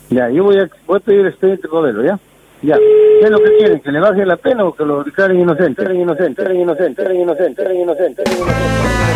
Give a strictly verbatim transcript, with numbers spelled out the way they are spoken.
Ya, yo voy a, voy a pedir expediente modelo, ¿ya? Ya. ¿Qué es lo que quieren? ¿Que le baje la pena o que lo declaren inocente? Declaren inocente, declaren inocente, declaren inocente, declaren inocente, declaren inocente.